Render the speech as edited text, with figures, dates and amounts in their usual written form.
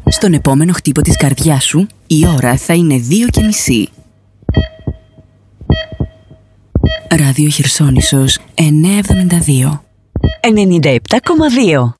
Στον επόμενο χτύπο της καρδιάς σου, η ώρα θα είναι 2:30. Ράδιο Χερσόνησος 972. 97,2.